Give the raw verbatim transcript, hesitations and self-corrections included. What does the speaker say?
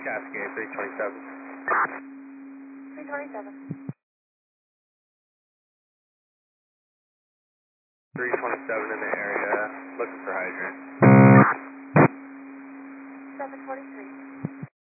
Cascade, three twenty-seven. three twenty-seven. three twenty-seven in the area, looking for hydrant. seven twenty-three.